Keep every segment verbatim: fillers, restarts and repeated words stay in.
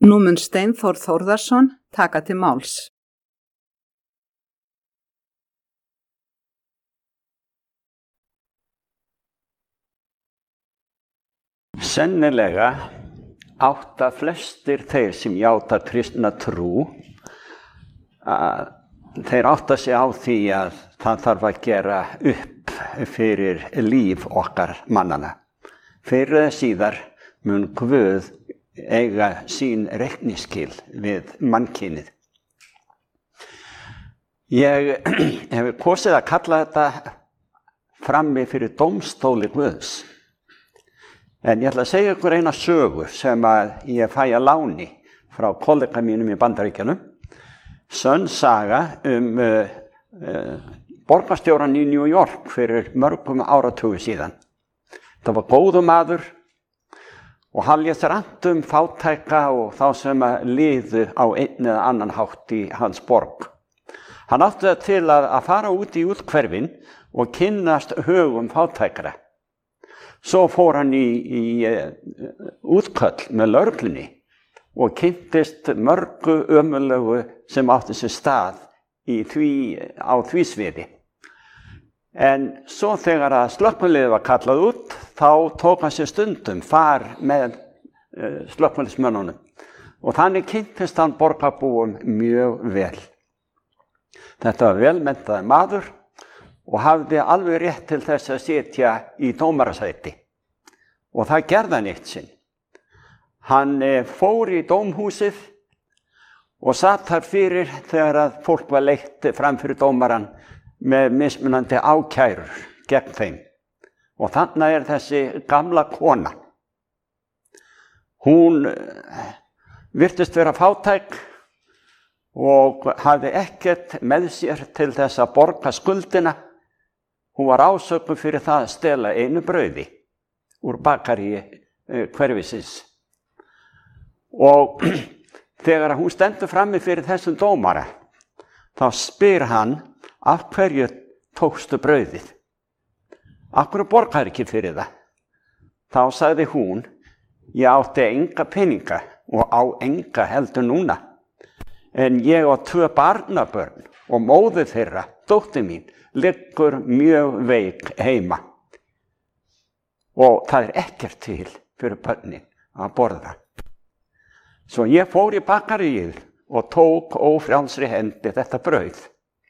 Nú mun Steinþór Þórðarson taka til máls. Sennilega átta flestir þeir sem játa kristna trú að þeir átta sig á því að það þarf að gera upp fyrir líf okkar mannana. Fyrir eða síðar mun Guð eiga sín reikningsskil við mannkynið. Ég hef kosið að kalla þetta frammi fyrir dómstóli Guðs. En ég ætla að segja ykkur eina sögu sem að ég fæ að láni frá kollega mínum í Bandaríkjunum. Sönn saga um uh, uh, borgarstjóran í New York fyrir mörgum áratugi síðan. Það var góður maður og hann lét rangt um fátæka og þá sem að liðu á einn eða annan hátt í hans borg. Hann átti það til að, að fara út í úthverfin og kynnast högum fátækara. Svo fór hann í, í uh, útköll með lögreglunni og kynntist mörgu ömurlegu sem átti sér stað í því, á því sviði. En svo þegar að slökkviliðið var kallað út, þá tók hann sér stundum far með uh, slökkviliðsmönnunum. Og þannig kynntist hann borgarbúum mjög vel. Þetta var velmenntaður maður og hafði alveg rétt til þess að sitja í dómarasæti. Og það gerði hann eitt sinn. Hann uh, fór í dómhúsið og satt þar fyrir þegar að fólk var leitt fram fyrir dómaran með mismunandi ákærur gegn þeim. Og þannig er þessi gamla kona. Hún virtist vera fátæk og hafði ekkert með sér til þess að borga skuldina. Hún var ásökuð fyrir það að stela einu brauði úr bakaríi hverfisins. Og þegar hún stendur frammi fyrir þessum dómara, þá spyr hann, af hverju tókstu brauðið? Af hverju borgar ekki fyrir það? Þá sagði hún, ég átti enga peninga og á enga heldur núna. En ég á tvö barnabörn og móðir þeirra, dóttir mín, liggur mjög veik heima. Og það er ekkert til fyrir börnin að borða. Svo ég fór í bakaríið og tók ófrjálsri hendi þetta brauð.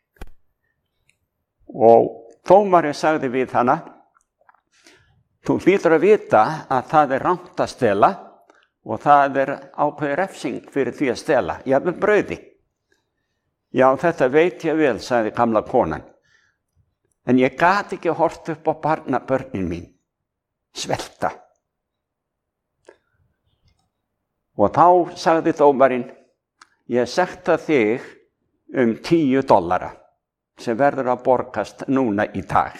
Og dómarinn sagði við hana, þú hlýtur að vita að það er rangt að stela og það er ákveðin refsing fyrir því að stela, jafnvel brauði. Já, þetta veit ég vel, sagði gamla konan. En ég gat ekki hort upp á barnabörnin mín, svelta. Og þá sagði dómarinn, ég sekta þig um tíu dollara. Sem verður að borgast núna í dag.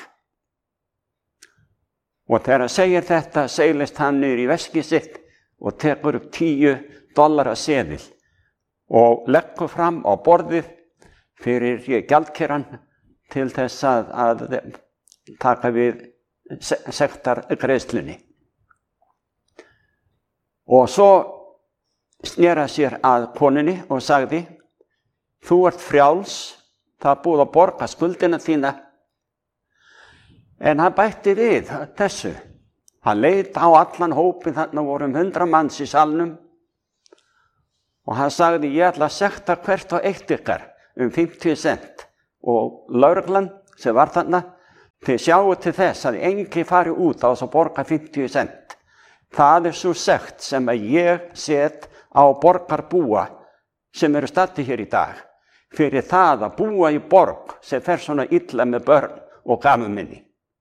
Og þegar hann segir þetta, seilist hann niður í veskið sitt og tekur upp tíu dollara seðil og leggur fram á borðið fyrir gjaldkeran til þess að, að taka við sektargreiðslunni. Og svo snera sér að konunni og sagði, þú ert frjáls, það búið að borga skuldina þína. En hann bætti við þessu. Hann leit á allan hópinn, þarna voru um hundra manns í salnum. Og hann sagði, ég ætla að sekta hvert og eitt ykkar um fimmtíu cent. Og lögreglan sem var þarna, þið sjáu til þess að engi fari út á þess að borga fimmtíu cent. Það er svo sekt sem að ég set á borgarbúa sem eru staddir hér í dag. Fyrir það að búa í borg sem fer svona illa með börn og gamalmenni.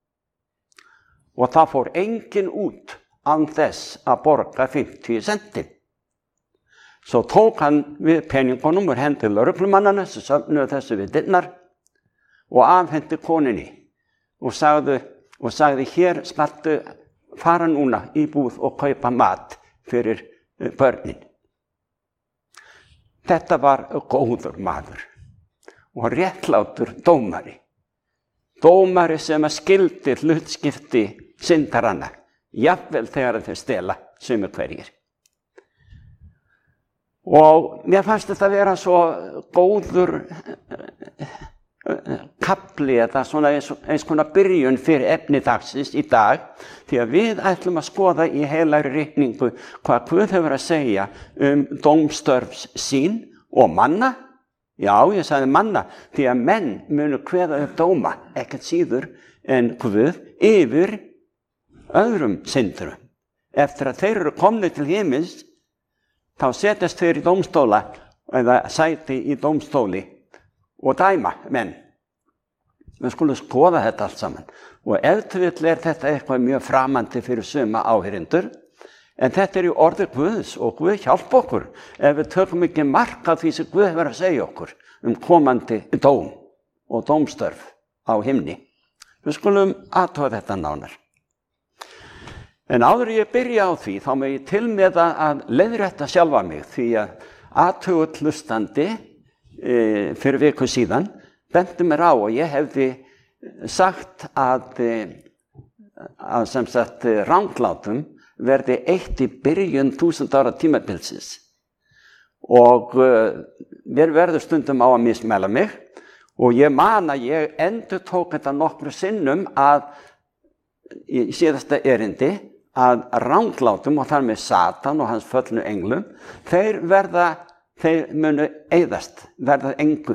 Og það fór enginn út án þess að borga fimmtíu centin. Svo tók hann við peningunum og hendi lögreglumannana sem söfnuðu þessu við dyrnar og afhendi konunni og sagði, og sagði hér skaltu fara núna í búð og kaupa mat fyrir börnin. Þetta var góður maður og réttlátur dómari. Dómari sem að skildi hlutskipti syndaranna, jafnvel þegar þeir stela sumir hverjir. Og mér fannst þetta að vera svo góður kapli eða svona eins, eins konar byrjun fyrir efni dagsins í dag, því að við ætlum að skoða í heilagri ritningu hvað Guð hefur að segja um dómstörfs sín og manna. Já, ég sagði manna, því að menn munu kveða upp dóma, ekkert síður en Guð yfir öðrum syndurum. Eftir að þeir eru komnir til himins, þá setjast þeir í dómstóla eða sæti í dómstóli og dæma menn. Við skulum skoða þetta allt saman. Og ef til vill er þetta eitthvað mjög framandi fyrir suma áheyrendur, en þetta er í orði Guðs og Guð hjálpa okkur ef við tökum ekki mark á því sem Guð hefur að segja okkur um komandi dóm og dómstörf á himni. Við skulum athuga þetta nánar. En áður ég byrja á því, þá með ég til með að leiðrétta sjálfa mig, því að athugull hlustandi e, fyrir viku síðan benti mér á og ég hefði sagt að, að sem sagt ranglátum verði eitt í byrjun þúsund ára tímabilsins. Og uh, mér verður stundum á að mismæla mig og ég man að ég endur tók þetta nokkru sinnum að í síðasta erindi að ranglátum og þar með Satan og hans föllnu englum, þeir verða, þeir munu eyðast, verða engu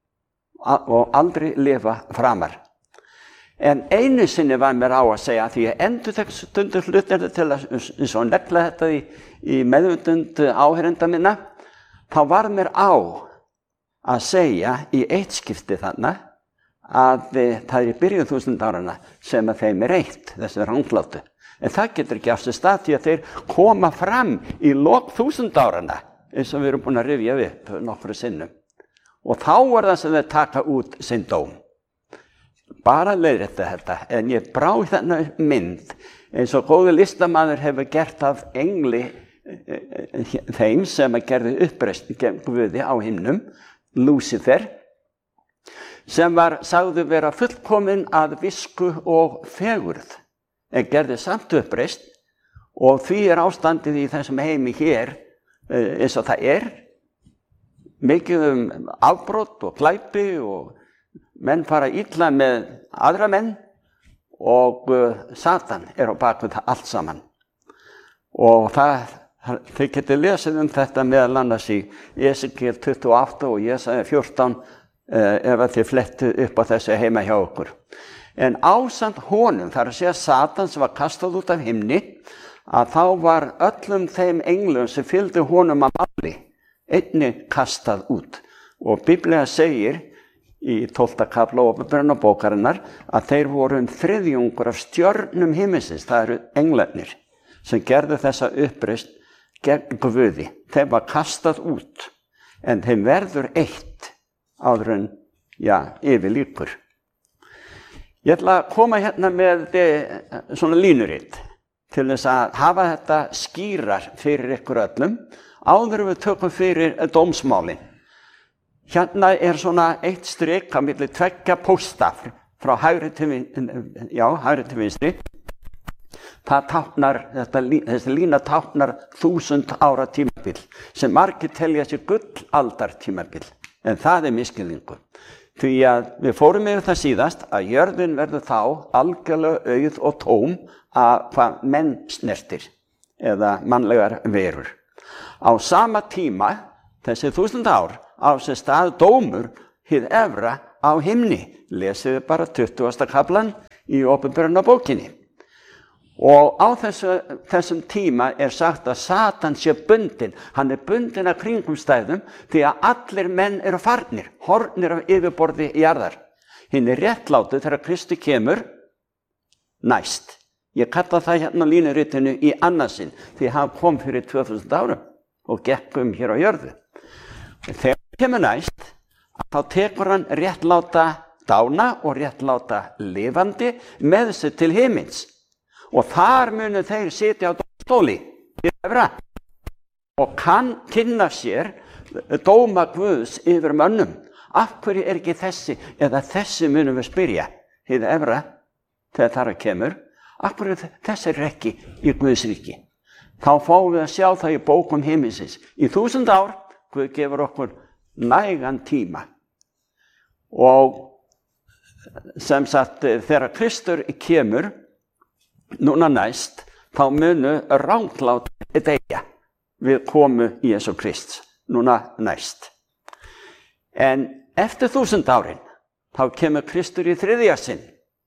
og aldrei lifa framar. En einu sinni var mér á að segja, því ég endur þekk stundur hlutir til að eins og negla þetta í, í meðvutund áheyrenda minna, þá var mér á að segja í eitt skipti þarna að það er í byrjun þúsund árana sem að þeim er eitt, þessi ranglátu. En það getur ekki af sér stað því að þeir koma fram í lok þúsund árana, eins og við erum búin að rifja upp nokkru sinnum. Og þá er það sem þeir taka út sinn dóm. Bara leiðrétta þetta, en ég brá þennan mynd eins og góður listamaður hefur gert af engli þeim sem að gerði uppreisn gegn Guði á himnum, Lúsifer, sem var sagður vera fullkominn að visku og fegurð, en gerði samt uppreisn, og því er ástandið í þessum heimi hér eins og það er, mikið um afbrot og glæpi og menn fara illa með aðra menn og uh, Satan er á bakvið það allt saman. Og það, þið getið lesið um þetta meðal annars í Esekiel tuttugu og átta og Jesaja fjórtán uh, ef að þið flettu upp á þessu heima hjá okkur. En ásamt honum, þar að segja Satan sem var kastað út af himni, að þá var öllum þeim englum sem fylgdu honum að máli einnig kastað út. Og Biblía segir í tólfta kafla Åpenbarunarbókarinnar að þeir voru um þriðjungur af stjörnum himinsins, það eru englarnir, sem gerðu þessa uppreisn gegn Guði. Þeim var kastað út, en þeim verður eitt áður en, já, yfir líkur. Ég ætla að koma hérna með svona línuritt til þess að hafa þetta skýrar fyrir ykkur öllum, áður við tökum fyrir dómsmálin. Hérna er svona eitt strik á milli tveggja pósta frá hægri til, já, hægri til vinstri. Það táknar, þetta, þessi lína táknar þúsund ára tímabil, sem margir telja sér gullaldar tímabil, en það er misskilningur. Því að við fórum yfir það síðast að jörðin verður þá algjörlega auð og tóm af hvað menn snertir, eða mannlegar verur. Á sama tíma, þessi þúsund ár, á sér stað dómur hið efra á himni. Lesið bara tuttugasta kaflan í Åpenbarunarbókinni. Og á þessu, þessum tíma er sagt að Satan sé bundinn. Hann er bundinn af kringumstæðum því að allir menn eru farnir, horfnir af yfirborði jarðar. Hinn er réttlátu þegar Kristi kemur næst. Ég kalla það hérna línuritinu í annarsinn því hann kom fyrir tvö þúsund árum og gekk um hér á jörðu. Þegar hann kemur næst, þá tekur hann réttláta dána og réttláta lifandi með sig til himins. Og þar munu þeir sitja á dómstóli og kann kynna sér dóma Guðs yfir mönnum. Af hverju er ekki þessi, eða þessi munum við spyrja, hið efra, þegar þar að kemur, af hverju þessi er ekki í Guðs ríki? þá fáum við að sjá það í bókum himinsins. Í þúsund ár, Guð gefur okkur nægan tíma. Og sem sagt, þegar Kristur kemur, núna næst, þá munu ranglátir deyja við komu Jesú Krists, núna næst. En eftir þúsund árin, þá kemur Kristur í þriðja sinn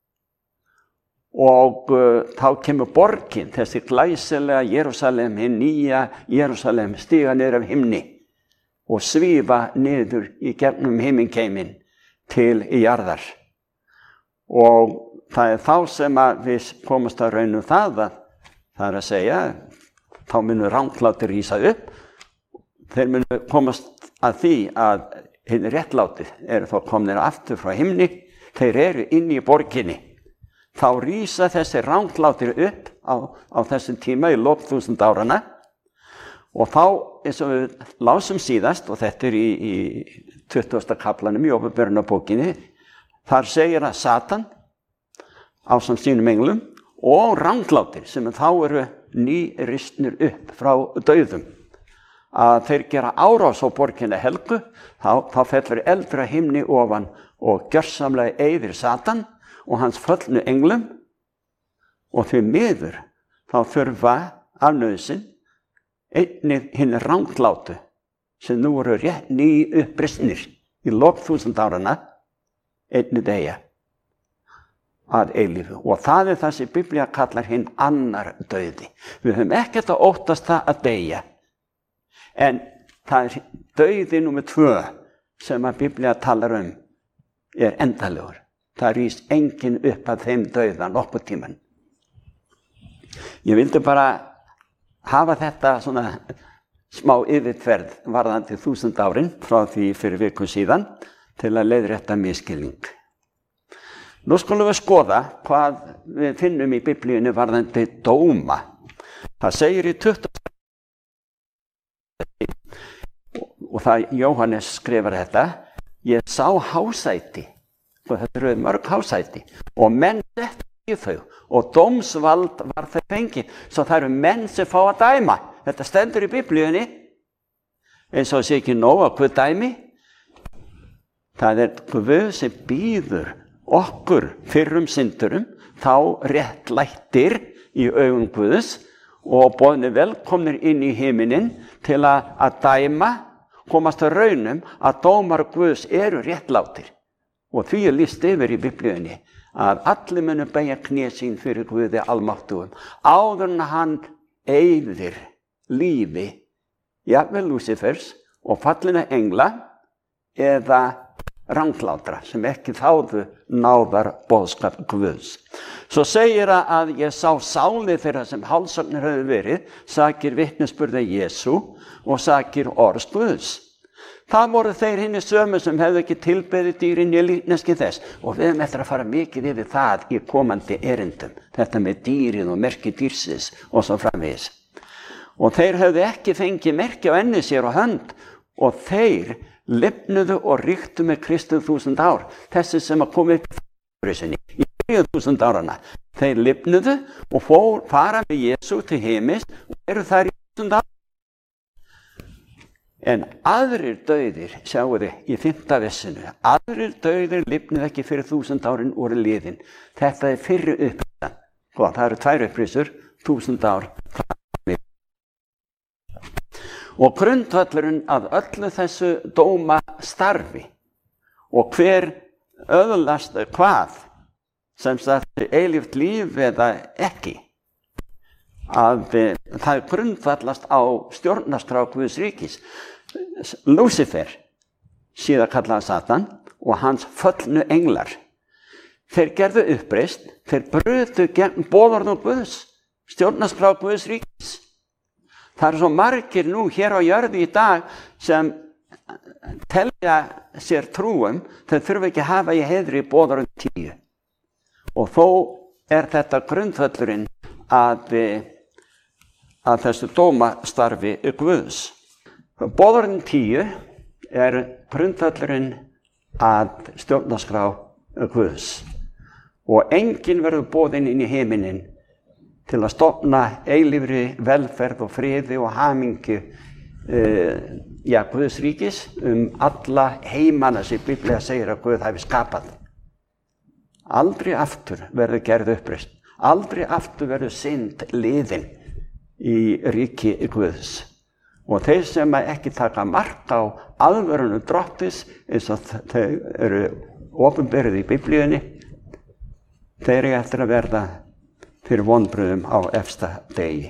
og uh, þá kemur borgin, þessi glæsilega Jerúsalem, hinn nýja Jerúsalem, stíga niður af himni og svífa niður í gegnum himinkeimin til í jarðar. Og það er þá sem að við komast að raunum það að það er að segja, þá munu ranglátir rísa upp, þeir munu komast að því að hinn réttlátið eru þá komnir aftur frá himni, þeir eru inn í borginni. Þá rísa þessi ranglátir upp á, á þessum tíma í lok þúsund árana og þá, eins og við lásum síðast, og þetta er í, í tuttugasta kaflanum í Åpenbarunarbókinni, þar segir að Satan ásamt sínum englum og ranglátir sem þá eru nýristnir upp frá dauðum, að þeir gera árás á borginni Helgu, þá, þá fellur eldra himni ofan og gjörsamlega eyðir Satan og hans föllnu englum og því miður þá þurfa af nauðsyn einnig hinn ranglátu sem nú eru rétt ný uppristnir í lok þúsund árana einnig deyja að eilífu. Og það er það sem Biblía kallar hinn annar dauði. Við höfum ekkert að óttast það að deyja. En það er dauði númer tvö sem að Biblía talar um er endalegur. Það rís enginn upp að þeim dauða nokkuð tíman. Ég vildi bara hafa þetta svona smá yfirferð varðandi þúsund árin frá því fyrir viku síðan til að leiðrétta misskilning. Nú skulum við skoða hvað við finnum í Biblíunni varðandi dóma. Það segir í tuttugasta og það Jóhannes skrifar þetta, ég sá hásæti, og þetta eru mörg hásæti, og menn settu í þau, og dómsvald var þeir fengið, svo það eru menn sem fá að dæma. Þetta stendur í Biblíunni, eins og sé ekki nóg að Guð dæmi. Það er Guð sem býður okkur fyrrum syndurum, þá réttlættir í augum Guðs og boðnir velkomnir inn í himinin til að, að dæma, komast að raunum að dómar Guðs eru réttlátir. Og því er lýst yfir í Biblíunni að allir munu beygja kné sín fyrir Guði almáttugum áður en hann eyðir lífi, jafnvel Lúsifers og fallina engla eða ranglátra sem ekki þáðu náðar boðskap Guðs. Svo segir að ég sá sáli þeirra sem hálsagnir höfðu verið, sakir vitnisburði Jesú og sakir orðs Guðs. Það voru þeir hinni sömu sem hefðu ekki tilbeðið dýrin í líkneski þess og við erum eftir að fara mikið yfir það í komandi erindum, þetta með dýrin og merki dýrsins og svo framvegis. Og þeir hefðu ekki fengið merki á enni sér og hönd og þeir lifnuðu og ríktu með Kristu þúsund ár, þessi sem að koma upp í sinni, í þrjú þúsund árana. Þeir lifnuðu og fór, fara með Jesú til heimis og eru þar í þúsund ár. En aðrir dauðir, sjáu þið í fimmta vessinu, aðrir dauðir lifnuðu ekki fyrir þúsund árin voru liðin. Þetta er fyrri upprisan. Það eru tvær upprisur, þúsund ár. Og grundvöllurinn að öllu þessu dóma starfi og hver öðlast hvað sem sagt eilíft líf eða ekki, að það grundvallast á stjórnarskrá Guðs ríkis. Lúsifer, síðar kallaði Satan, og hans föllnu englar, þeir gerðu uppreist, þeir brutu gegn boðorðum Guðs, stjórnarskrá Guðs ríkis. Það eru svo margir nú hér á jörðu í dag sem telja sér trúum, þeir þurfa ekki að hafa í heiðri boðorðum tíu. Og þó er þetta grundvöllurinn að, að þessu dómastarfi Guðs. Boðorðum tíu er grundvöllurinn að stjórnarskrá Guðs. Og enginn verður boðinn inn í heiminin til að stofna eilífri velferð og friði og hamingju uh, ja, Guðs ríkis um alla heimana sem Biblía segir að Guð hafi skapað. Aldrei aftur verður gerð uppreisn. Aldrei aftur verður synd liðin í ríki Guðs. Og þeir sem ekki taka mark á alvörunu Drottis eins og þeir eru opinberið í Biblíunni, þeir eru eftir að verða fyrir vonbrigðum á efsta degi.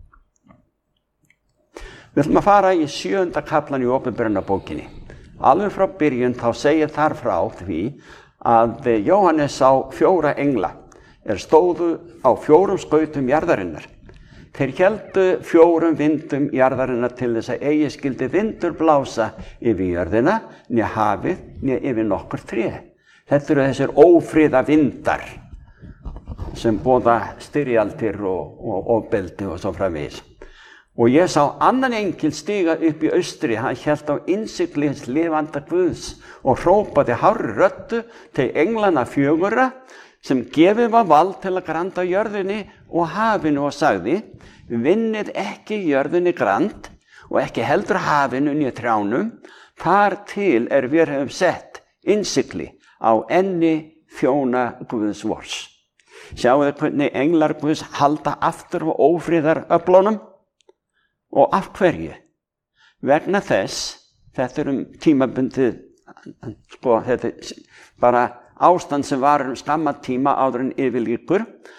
Við ætlum að fara í sjöunda kaflan í opinberunarbókinni. Alveg frá byrjun þá segir þar frá því að Jóhannes sá fjóra engla er stóðu á fjórum skautum jarðarinnar. Þeir héldu fjórum vindum jarðarinnar til þess að eigi skyldi vindur blása yfir jörðina, né hafið, né yfir nokkur tré. Þetta eru þessir ófriða vindar sem boða styrjaldir og, og ofbeldi og svo framvegis. Og ég sá annan engil stiga upp í austri, hann hélt á innsigli hins lifanda Guðs og hrópaði hárri röddu til englana fjögurra sem gefið var vald til að granda jörðinni og hafinu og sagði: vinnið ekki jörðinni grand og ekki heldur hafinu né trjánum, þar til er við höfum sett innsigli á enni þjóna Guðs vors. Sjáu þið hvernig englar Guðs halda aftur og ófriðar öflunum? Og af hverju? Vegna þess, þetta er um tímabundið, sko, þetta er bara ástand sem var um skamma tíma áður en yfirlíkur,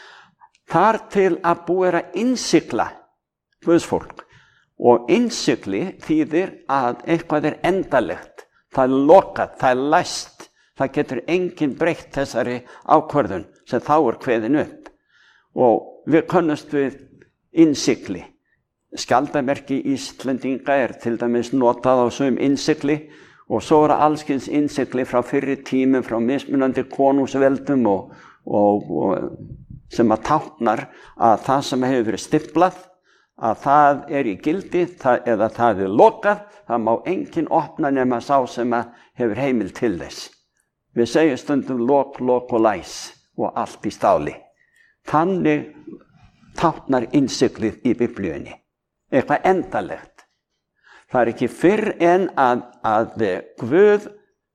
þar til að búið er að innsigla Guðsfólk. Og innsigli þýðir að eitthvað er endalegt, það er lokað, það er læst, það getur enginn breytt þessari ákvörðun sem þá er kveðin upp. Og við könnumst við innsigli. Skjaldarmerki Íslendinga er til dæmis notað á sum innsigli og svo er allskyns innsigli frá fyrri tímum, frá mismunandi konungsveldum og, og, og sem að táknar að það sem hefur verið stiflað, að það er í gildi það, eða það er lokað, það má enginn opna nema sá sem hefur heimil til þess. Við segjum stundum lok, lok og læs og allt í stáli. Þannig táknar innsiglið í Biblíunni. Eitthvað endalegt. Það er ekki fyrr en að, að Guð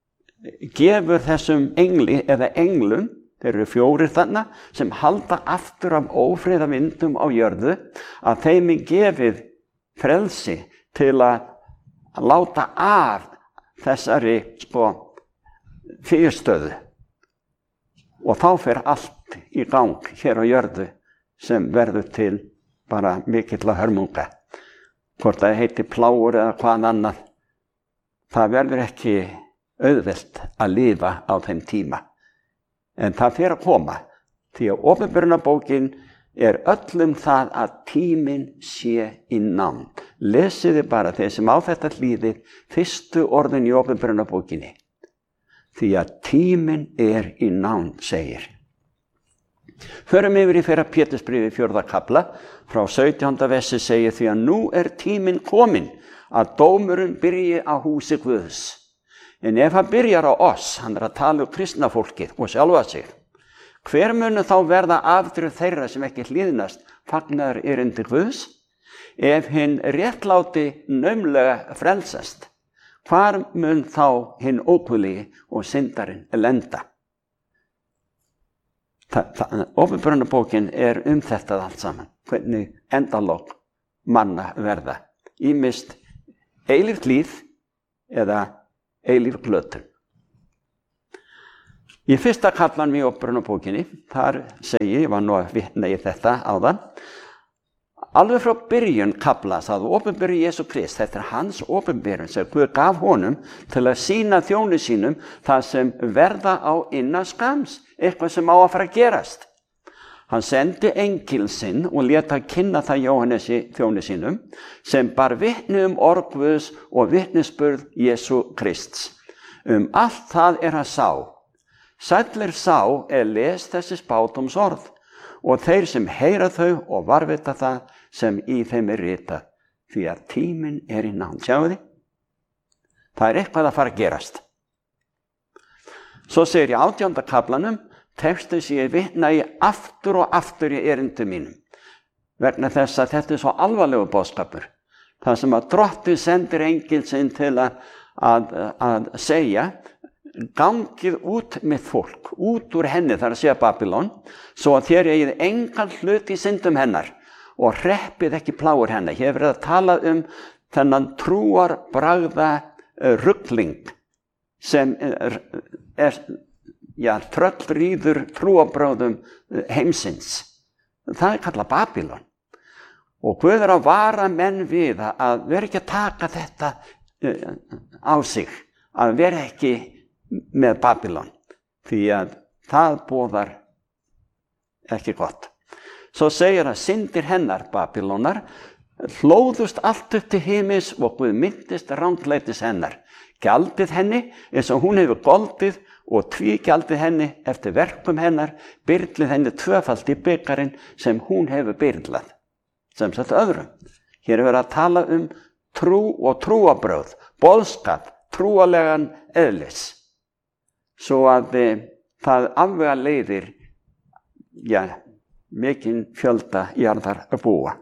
gefur þessum engli eða englum, þeir eru fjórir þarna, sem halda aftur af ófriða vindum á jörðu, að þeim er gefið frelsi til að láta af þessari sko, fyrirstöðu. Og þá fer allt í gang hér á jörðu sem verður til bara mikilla hörmunga. Hvort það heiti plágur eða hvað annað, það verður ekki auðvelt að lifa á þeim tíma. En það fer að koma, því að opinberunarbókin er öllum það að tíminn sé í nánd. Lesiði bara þeir sem á þetta hlýðir fyrstu orðin í opinberunarbókinni. Því að tíminn er í nánd, segir. Förum yfir í fyrra Pétursbréfi fjórða kafla, frá sautjánda versi segir því að nú er tíminn kominn að dómurinn byrji á húsi Guðs. En ef hann byrjar á oss, hann er að tala um kristna fólkið og sjálfa sig, hver munu þá verða afdrif þeirra sem ekki hlýðnast fagnaðar erindi Guðs? Ef hinn réttláti naumlega frelsast, hvar mun þá hinn óguðligi og syndarinn lenda? Opinberunarbókin er um þetta allt saman, hvernig endalok manna verða, ýmist eilíft líf eða eilíf glötun. Í fyrsta kaflanum í opinberunarbókinni, þar segi, ég var nú að vitna í þetta áðan, alveg frá byrjun kafla það opinberu Jesú Krist, þetta er hans opinberun sem Guð gaf honum til að sýna þjóni sínum það sem verða á innan skams, eitthvað sem á að fara að gerast. Hann sendi engil sinn og lét að kynna það Jóhannesi þjóni sínum sem bar vitni um orð Guðs og vitnisburð Jesú Krists. Um allt það er hann sá. Sællir sá er les þessi spádóms orð og þeir sem heyra þau og varvita það sem í þeim er ritað, því að tíminn er í nánd. Sjáu þið? Það er eitthvað að fara að gerast. Svo segir í átjánda kaflanum, textin sem ég vitna í aftur og aftur í erindum mínum. vegna þess að þetta er svo alvarlegu boðskapur. Það sem að Drottinn sendir engil sinn til að, að, að segja, gangið út með fólk, út úr henni, þar að segja Babylon, svo að þér eigið engan hlut í syndum hennar og hreppið ekki plágur hennar. Ég hef verið að tala um þennan trúar bragða ruggling sem er, er ja, tröllrýður trúarbrögðum heimsins. Það er kallað Babylon. Og Guð er að vara menn við að vera ekki að taka þetta á sig, að vera ekki með Babylon, því að það boðar ekki gott. Svo segir að syndir hennar, Babylonar, hlóðust allt upp til himins og Guð myndist ranglætis hennar. Gjaldið henni eins og hún hefur goldið og tvígjaldið henni eftir verkum hennar, byrlið henni tvöfalt í byggarinn sem hún hefur byrlað. Sem sagt öðrum. Hér er verið að tala um trú og trúabrögð, boðskap, trúalegan eðlis. Svo að e, það afvega leiðir, ja, mikinn fjölda jarðar að búa.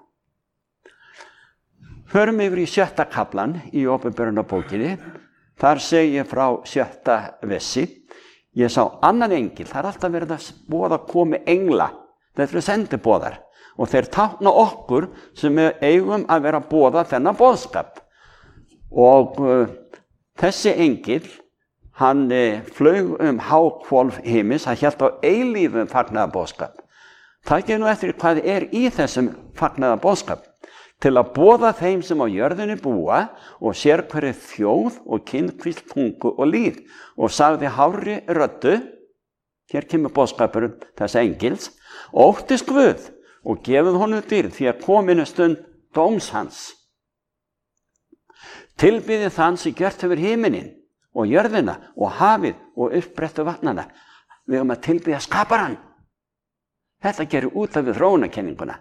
Förum yfir í sjötta kaflan í Opinberunarbókinni. Þar segir frá sjötta vessi. Ég sá annan engil, það er alltaf verið að boða komi engla. Þetta eru sendiboðar. Og þeir tákna okkur sem eigum að vera að boða þennan boðskap. Og uh, þessi engil, hann uh, flaug um háhvolf himins, hann hélt á eilífum fagnaða boðskap. Það er nú eftir hvað er í þessum fagnaða boðskap. Til að boða þeim sem á jörðinni búa og sér hverju þjóð og kynhvísl, tungu og líð. Og sagði hárri röddu, hér kemur boðskapurinn þessa engils, óttist Guð og gefið honum dýrð því að komin er stund dóms hans. Tilbyðið þann sem gjört hefur himinin og jörðina og hafið og uppbrettu vatnana. Við höfum að tilbyða skaparann. Þetta gerir út af við þróunarkenninguna.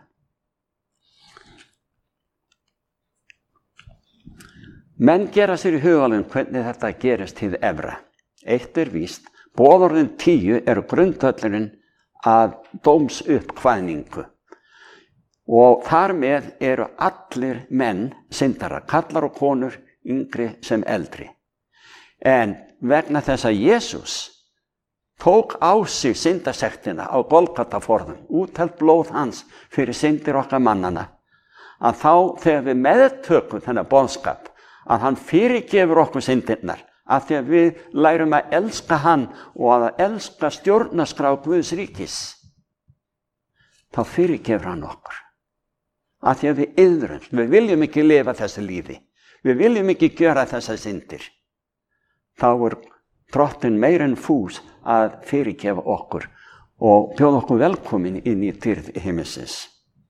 Menn gera sér í hugalinn hvernig þetta gerist hið efra. Eitt er víst, boðorðin tíu eru grundvöllurinn að dóms uppkvæðningu. Og þar með eru allir menn syndara, kallar og konur, yngri sem eldri. En vegna þess að Jesús tók á sig syndasektina á Golgataforðum, úthelt blóð hans fyrir syndir okkar mannana, að þá þegar við meðtökum þennan boðskap, að hann fyrirgefur okkur syndirnar, að því að við lærum að elska hann og að elska stjórnarskrá Guðs ríkis, þá fyrirgefur hann okkur. Að því að við iðrum, við viljum ekki lifa þessu lífi, við viljum ekki gjöra þessa syndir. Þá er Drottinn meir en fús að fyrirgefa okkur og bjóða okkur velkomin inn í dýrð himinsins.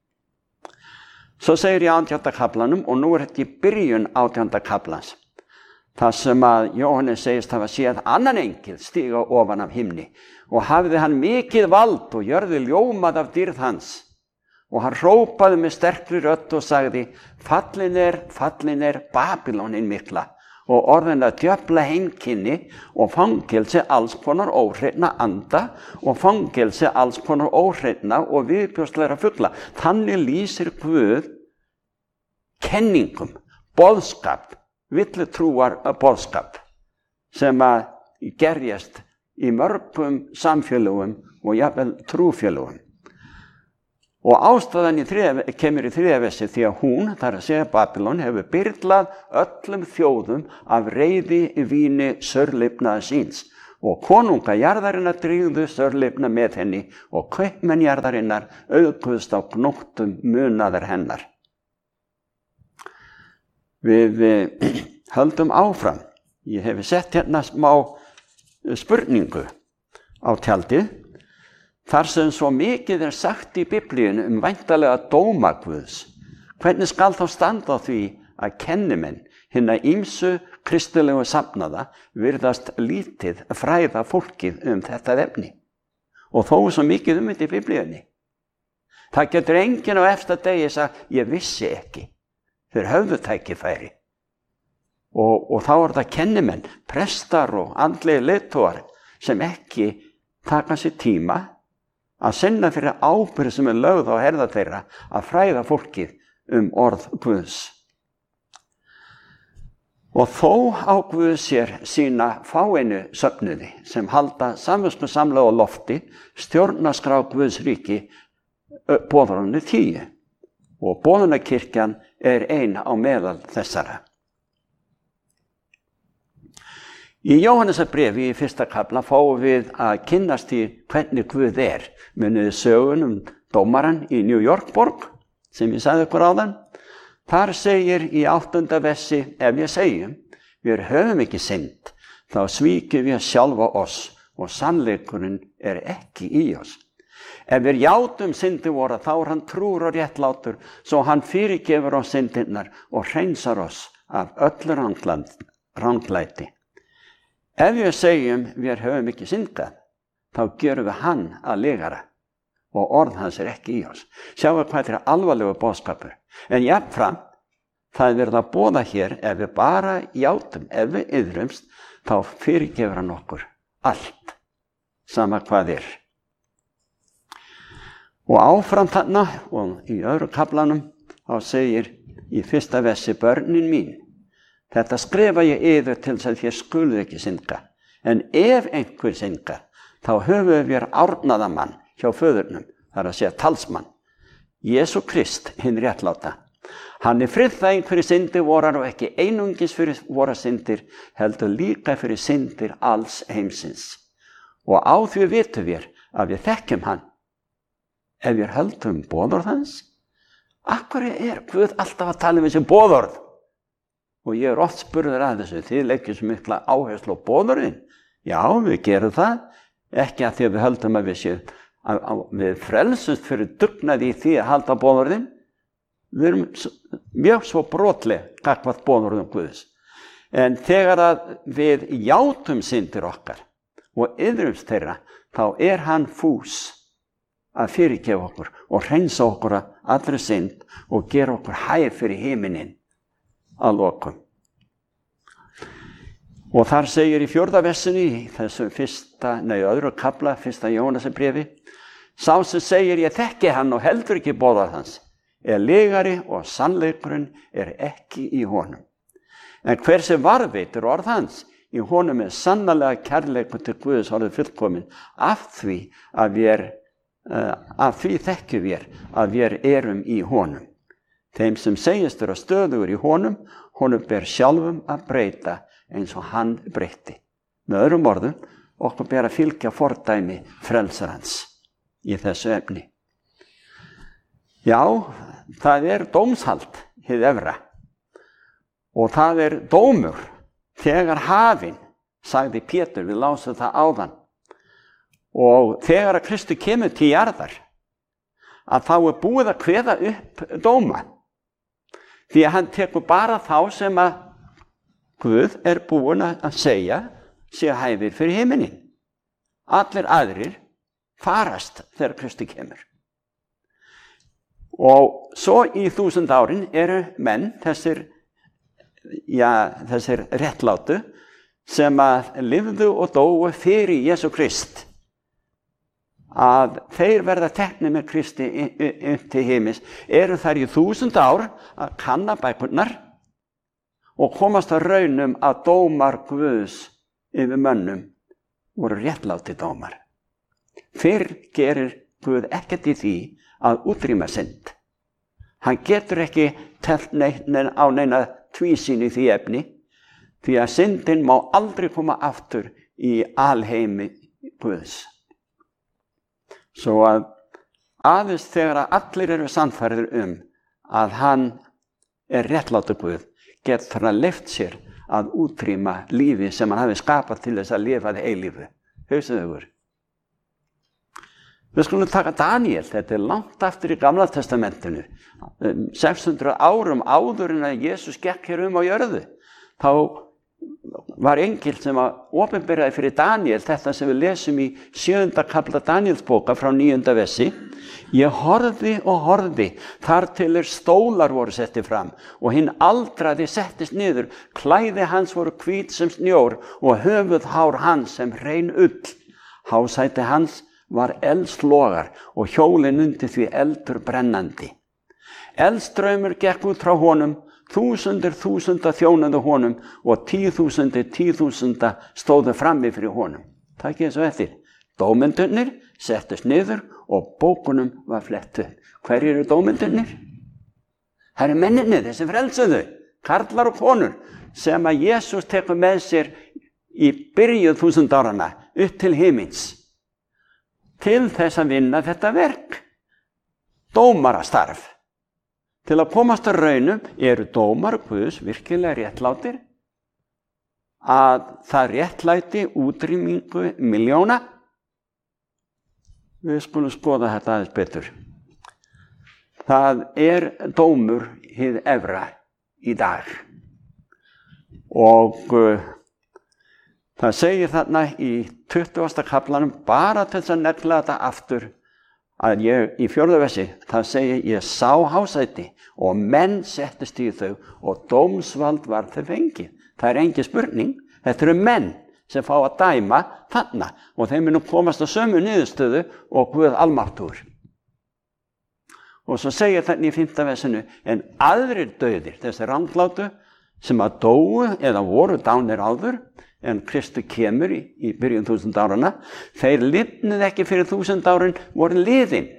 Svo segir í átjánda kaflanum, og nú er þetta í byrjun átjánda kaflans, þar sem að Jóhannes segist hafa séð annan engil stíga ofan af himni og hafði hann mikið vald og jörði ljómað af dýrð hans. Og hann hrópaði með sterkri rödd og sagði, fallin er, fallin er Babylónin mikla og orðin að djöfla heimkynni og fangelsi alls konar óhreinna anda og fangelsi alls konar óhreinna og viðbjóðslegra fugla. Þannig lýsir Guð kenningum, boðskap, villutrúar boðskap sem að gerjast í mörgum samfélögum og jafnvel trúfélögum. Og ástæðan í þriðja, kemur í þriðja vessi því að hún, þar að segja Babylon, hefur byrlað öllum þjóðum af reiði víni sörlifnaða síns. Og konunga jarðarinnar drígðu sörlifna með henni og kaupmenn jarðarinnar auðguðst á gnóttum munaðar hennar. Við eh, höldum áfram. Ég hef sett hérna smá spurningu á tjaldið. Þar sem svo mikið er sagt í Biblíunni um væntanlega dóma Guðs, hvernig skal þá standa á því að kennimenn hinna ýmsu kristilegu safnaða virðast lítið fræða fólkið um þetta efni? Og þó svo mikið um þetta í Biblíunni. Það getur enginn á efsta degi sagt, ég vissi ekki. Þeir höfðu tækifæri. Og, og þá er það kennimenn, prestar og andlegi leiðtogar sem ekki taka sér tíma að sinna fyrir ábyrgð sem er lögð á herða þeirra að fræða fólkið um orð Guðs. Og þó á Guð sér sína fáeinu söfnuði sem halda samviskusamlega á lofti stjórnarskrá Guðs ríki boðorðinu tíu og boðunarkirkjan er ein á meðal þessara. Í Jóhannesarbréfi í fyrsta kafla fáum við að kynnast í hvernig Guð er. Munið sögun um dómaran í New York borg sem ég sagði ykkur áðan. Þar segir í áttunda versi, ef ég segjum, við höfum ekki synd, þá svíkjum við sjálfa oss og sannleikurinn er ekki í oss. Ef við játum syndi voru, þá er hann trúr og réttlátur, svo hann fyrirgefur oss syndirnar og hreinsar oss af öllu ranglæti. Ef við segjum við höfum ekki syndað, þá gerum við hann að legara og orð hans er ekki í oss. Sjáum við hvað þetta er alvarlegu boðskapur. En jafnframt, það er verið að boða hér, ef við bara játum, ef við iðrumst, þá fyrirgefur hann okkur allt, sama hvað er. Og áfram þarna, og í öðru kaflanum, þá segir í fyrsta versi, börnin mín, þetta skrifa ég yður til þess að þér skuluð ekki synda. En ef einhver syndar, þá höfum við árnaða mann hjá föðurnum, það er að segja talsmann, Jesú Krist, hinn réttláta. Hann er friðþæging fyrir syndir vorar og ekki einungis fyrir vora syndir, heldur líka fyrir syndir alls heimsins. Og á því vitum við að við þekkjum hann, ef við höldum boðorð hans. Akkur er Guð alltaf að tala um þessi boðorð? Og ég er oft spurður að þessu, þið leggjum svo mikla áherslu á boðorðin. Já, við gerum það, ekki að því að við höldum að við séum, að, að við frelsumst fyrir dugnaði í því að halda boðorðin. Við erum mjög svo brotleg gagnvart boðorðum Guðs. En þegar að við játum syndir okkar og iðrumst þeirra, þá er hann fús að fyrirgefa okkur og hreinsa okkur að allri synd og gera okkur hæf fyrir himinin að lokum. Og þar segir í fjórða versinni, í þessu fyrsta, nei, öðru kafla, fyrsta Jóhannesarbréfi, sá sem segir ég þekki hann og heldur ekki boðað hans, er legari og sannleikurinn er ekki í honum. En hver sem varðveitir orð hans, í honum er sannarlega kærleikur til Guðs orðið fullkomin, af því að við, uh, af því þekkjum við að við erum í honum. Þeim sem segist eru stöðugur í honum, honum ber sjálfum að breyta eins og hann breytti. Með öðrum orðum, okkur ber að fylgja fordæmi frelsarans í þessu efni. Já, það er dómshald, hið efra. Og það er dómur þegar hafinn, sagði Pétur, við lásum það áðan. Og þegar að Kristur kemur til jarðar, að þá er búið að kveða upp dóma. Því að hann tekur bara þá sem að Guð er búin að segja sé hæfir fyrir himinin. Allir aðrir farast þegar Kristur kemur. Og svo í þúsund árin eru menn, þessir, ja, þessir réttlátu, sem að lifðu og dóu fyrir Jesú Krist, að þeir verða teknir með Kristi upp til himins, eru þær í þúsund ár að kanna bækurnar og komast að raunum að dómar Guðs yfir mönnum voru réttláti dómar. Fyrr gerir Guð ekkert í því að útrýma synd. Hann getur ekki teflt neina á neina tvísýn í því efni, því að syndin má aldrei koma aftur í alheimi Guðs. Svo að aðeins þegar að allir eru sannfærðir um að hann er réttlátur Guð, getur hann leyft sér að útrýma lífi sem hann hafi skapað til þess að lifa það eilífu. Hugsið ykkur. Við skulum taka Daniel, þetta er langt aftur í Gamla testamentinu, sex hundruð árum áður en að Jesús gekk hér um á jörðu. Þá var engil sem að opinberaði fyrir Daniel þetta sem við lesum í sjöunda kafla Danielsbóka frá níunda versi. Ég horfði og horfði þar til er stólar voru setti fram og hinn aldraði settist niður, klæði hans voru hvít sem snjór og höfuðhár hans sem hrein ull. Hásæti hans var eldslogar og hjólin undir því eldur brennandi. Eldstraumur gekk út frá honum, þúsundir þúsunda þjónuðu honum og tíðþúsundir tíðþúsunda stóðu frammi fyrir honum. Takk ég svo eftir. Dómendurnir settust niður og bókunum var flett upp. Hverjir eru dómendurnir? Það eru menninni, þessi frelsuðu, karlar og konur, sem að Jesús tekur með sér í byrjuð þúsund árana upp til himins til þess að vinna þetta verk. Dómarastarf. Til að komast að raunum eru dómar Guðs virkilega réttlátir, að það réttlæti útrýmingu miljóna. Við skulum skoða þetta aðeins betur. Það er dómur hið efra í dag. Og uh, það segir þarna í tuttugasta kaflanum, bara til þess að negla þetta aftur, að ég í fjórða versi, það segir ég sá hásæti og menn settist í þau og dómsvald var þau fengið. Það er engin spurning, þetta eru menn sem fá að dæma þarna og þeim munu komast á sömu niðurstöðu og Guð almáttugur. Og svo segir þarna í fimmta versinu, en aðrir dauðir, þessi ranglátu, sem að dóu eða voru dánir áður, en Kristu kemur í, í byrjun þúsund árana, þeir lifnuð ekki fyrir þúsund árin, voru liðin.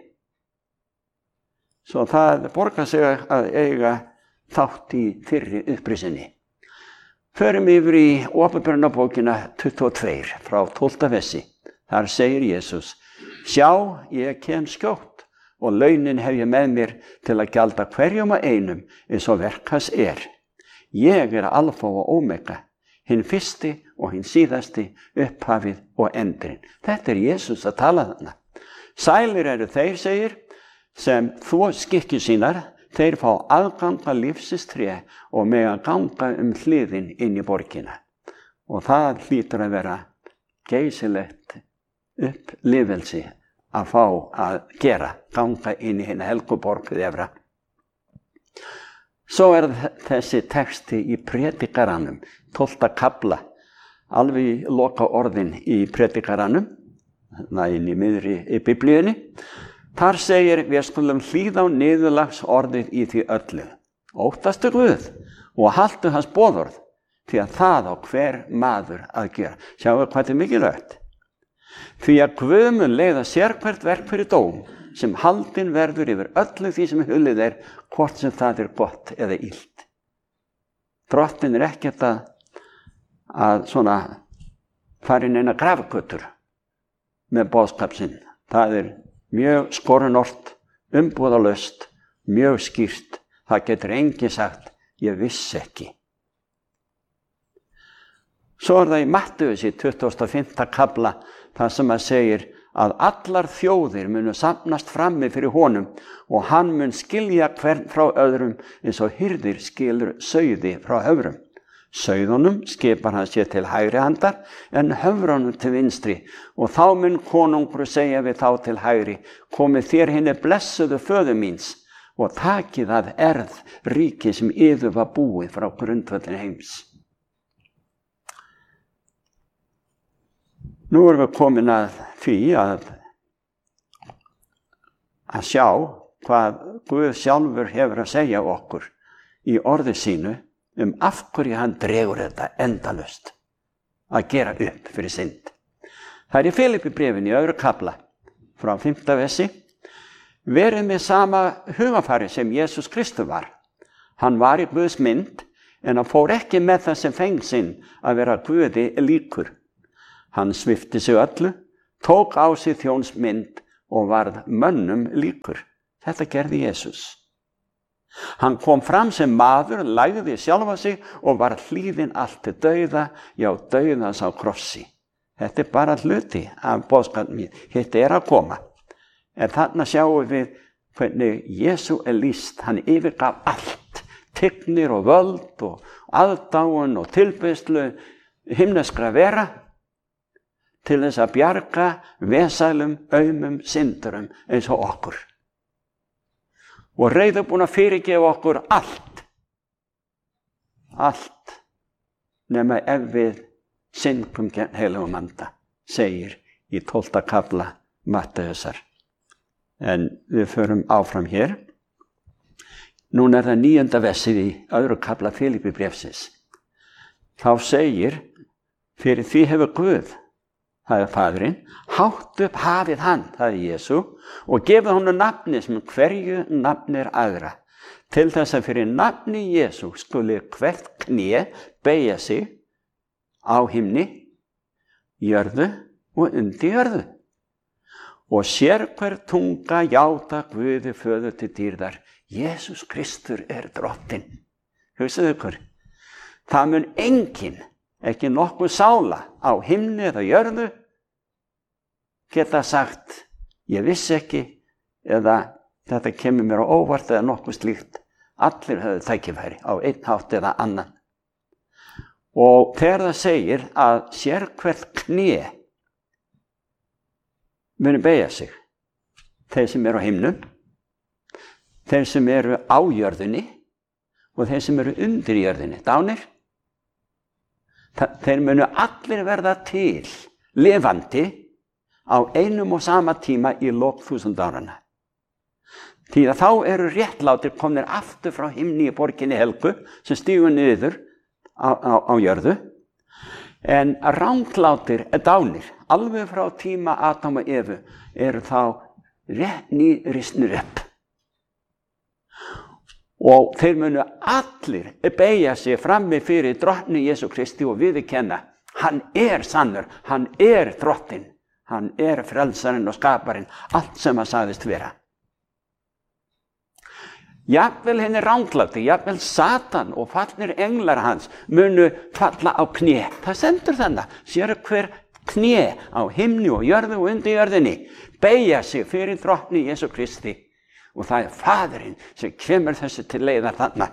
Svo það borgar sig að eiga þátt í fyrri upprisinni. Förum yfir í Åpenbarunarbókina tuttugu og tvö frá tólfta versi. Þar segir Jesús, sjá, ég kem skjótt og launin hef ég með mér til að gjalda hverjum og einum eins og verk hans er. Ég er alfa og omega, hinn fyrsti og hinn síðasti, upphafið og endurinn. Þetta er Jesús að tala þarna. Sælir eru þeir, segir, sem þvo skikkjur sínar, þeir fá aðgang að lífsins tré og mega ganga um hliðin inn í borgina. Og það hlýtur að vera geysilegt upplifelsi að fá að gera, ganga inn í hina helguborgið efra. Svo er þessi texti í Predikaranum, tólfta kafla, alveg í loka orðin í Predikaranum, inn í miðri í biblíunni. Þar segir, við skulum hlýða á niðurlags orðið í því öllu. Óttastu Guð og haltu hans boðorð, því að það á hver maður að gera. Sjáu hvað þetta er mikilvægt. Því að Guð mun leiða sérhvert verk fyrir dóm, sem haldin verður yfir öllu því sem hulið er, hvort sem það er gott eða illt. Drottinn er ekkert að, að svona fara inn eina grafgötur með boðskap sinn. Það er mjög skorinort, umbúðalaust, mjög skýrt. Það getur enginn sagt, ég vissi ekki. Svo er það í Mattheus í tuttugasta og fimmta kafla, það sem að segir að allar þjóðir munu samnast frammi fyrir honum og hann mun skilja hvern frá öðrum eins og hirðir skilur sauði frá höfrum. Sauðunum skipar hann sér til hægri handar en höfrunum til vinstri og þá mun konungur segja við þá til hægri, komið þér hinni blessuðu föður míns og takið að erð ríki sem yður var búið frá grundvöllin heims. Nú erum við komin að því að, að sjá hvað Guð sjálfur hefur að segja okkur í orði sínu um af hverju hann dregur þetta endalaust að gera upp fyrir synd. Það er í Filippibréfinu í öðru kafla frá fimmta versi. Verið með sama hugafari sem Jesús Kristur var. Hann var í Guðs mynd en hann fór ekki með það sem feng sinn að vera Guði líkur. Hann svipti sig öllu, tók á sig þjónsmynd og varð mönnum líkur. Þetta gerði Jesús. Hann kom fram sem maður, lagði sjálfa sig og var hlýðinn allt til dauða, já dauðans á krossi. Þetta er bara hluti af boðskapnum, þetta er að koma. En þarna sjáum við hvernig Jesú er lýst, hann yfirgaf allt, tignir og völd og aðdáun og tilbeiðslu himneskra vera, til þess að bjarga vesælum, aumum, syndurum eins og okkur. Og reiðubúin að fyrirgefa okkur allt. Allt. Nema ef við syndum gegn heilagum anda, segir í tólfta kafla Mattheusar. En við förum áfram hér. Núna er það níunda versið í öðru kafla Filippibréfsins. Þá segir, fyrir því hefur Guð, það er Faðirinn, hátt upp hafið hann, það er Jesú, og gefið honum nafni sem hverju nafni er aðra. Til þess að fyrir nafni Jesú skuli hvert kné beygja sig á himni, jörðu og undir jörðu. Og sér hver tunga játa Guði föður til dýrðar. Jesús Kristur er drottinn. Hugsaðu ykkur. Það mun enginn, ekki nokkuð sála á himni eða jörðu, geta sagt, ég vissi ekki, eða þetta kemur mér á óvart eða nokkuð slíkt. Allir höfðu tækifæri á einn hátt eða annan. Og þegar það segir að sér hvert kné muni beygja sig, þeir sem eru á himnum, þeir sem eru á jörðinni og þeir sem eru undir jörðinni, dánir, þeir munu allir verða til lifandi á einum og sama tíma í lok þúsund árana. Því að þá eru réttlátir komnir aftur frá himni í borginni helgu sem stígur niður á, á, á jörðu, en ranglátir dánir, alveg frá tíma Adam og Evu, eru þá rétt nýrisnir upp. Og þeir munu allir beygja sig frammi fyrir drottni Jesú Kristi og viðurkenna, hann er sannur, hann er drottinn, hann er frelsarinn og skaparinn, allt sem hann sagðist vera. Jafnvel henni rangláti, jafnvel Satan og fallnir englar hans munu falla á kné. Það stendur þannig, sér hver kné á himni og jörðu og undir jörðinni beygja sig fyrir drottni Jesú Kristi. Og það er Faðirinn sem kemur þessu til leiðar þarna.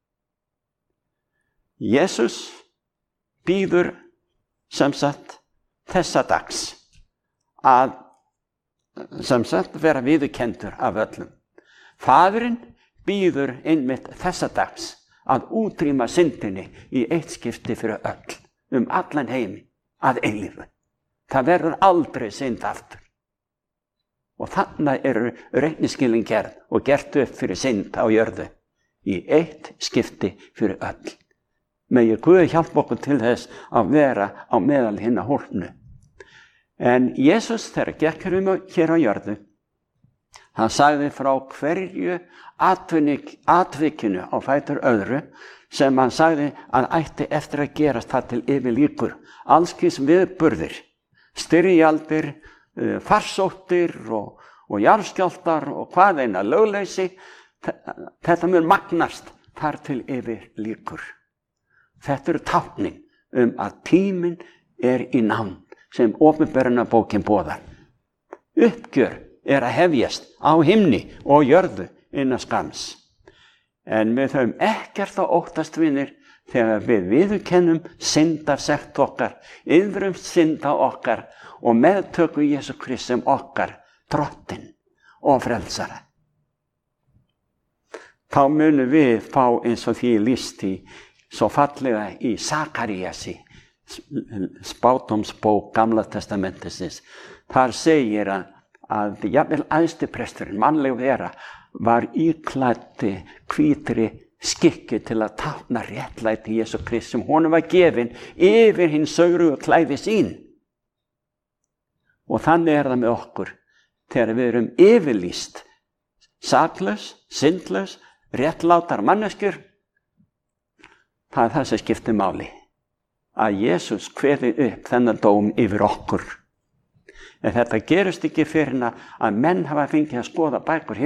Jesús býður sem sagt þessa dags að sem sagt vera viðurkenndur af öllum. Faðirinn býður einmitt þessa dags að útrýma syndinni í eitt skipti fyrir öll, um allan heimi, að eilífu. Það verður aldrei synd aftur. Og þannig eru reikningsskilin gerð og gert upp fyrir synd á jörðu í eitt skipti fyrir öll. Megi Guð hjálpa okkur til þess að vera á meðal hinna hólpnu. En Jesús þegar gekk hér á jörðu, hann sagði frá hverju atvikinu á fætur öðru sem hann sagði að ætti eftir að gerast það til yfir líkur. Allskis viðburðir, styrjaldir, farsóttir og, og jarðskjálftar og hvað eina lögleysi, þetta mun magnast þar til yfir líkur. Þetta eru táknin um að tíminn er í nánd sem opinberunarbókin boðar. Uppgjör er að hefjast á himni og jörðu innan skams. En við höfum ekkert að óttast vinir þegar við viðurkennum syndarsekt okkar, iðrumst synda okkar og meðtöku Jesú Krist sem okkar drottinn og frelsara. Þá munum við fá eins og því lýst í svo fallega í Sakaríasi, spádómsbók Gamla testamentisins. Þar segir að, að jafnvel æðsti presturinn, mannleg vera, var íklæddi hvítri skikki til að tákna réttlæti Jesú Krist sem honum var gefin yfir hinn sögrugu klæði sín. Og þannig er það með okkur þegar við erum yfirlýst, saklaus, syndlaus, réttlátar manneskjur. Það er það sem skiptir máli, að Jesús kveði upp þennan dóm yfir okkur. En þetta gerist ekki fyrir að menn hafa fengið að skoða bækur